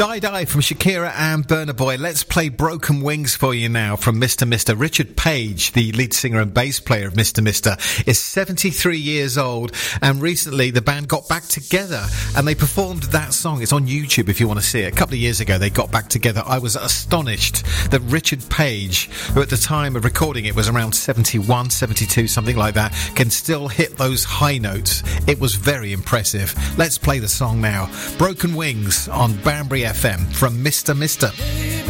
Die from Shakira and Burna Boy. Let's play Broken Wings for you now from Mr. Mister. Richard Page, the lead singer and bass player of Mr. Mister, is 73 years old, and recently the band got back together and they performed that song. It's on YouTube if you want to see it. A couple of years ago they got back together. I was astonished that Richard Page, who at the time of recording it was around 71, 72, something like that, can still hit those high notes. It was very impressive. Let's play the song now. Broken Wings on Banbury FM from Mr. Mister.